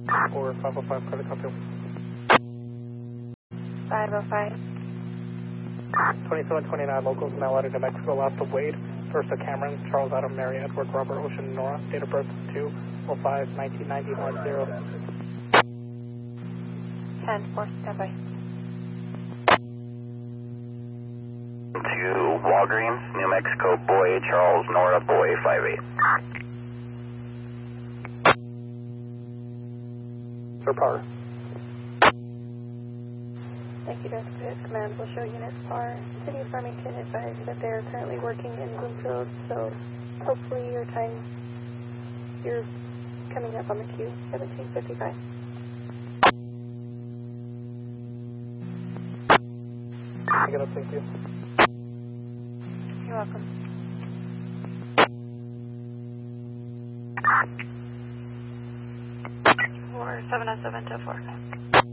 Or 505, credit copy. 505. 2729 locals now out of New Mexico, last of Wade. First of Cameron, Charles Adam, Mary Edward, Robert Ocean, Nora. Date of birth 2/05/1990. 10-4, standby. To Walgreens, New Mexico, boy, Charles, Nora, boy, 58. Sir Power. Thank you, Dr. Pitt. Command will show units PAR. City of Farmington advised that they are currently working in Bloomfield, so hopefully you're coming up on the queue, 1755. I got up, thank you. You're welcome. 4707 to 4.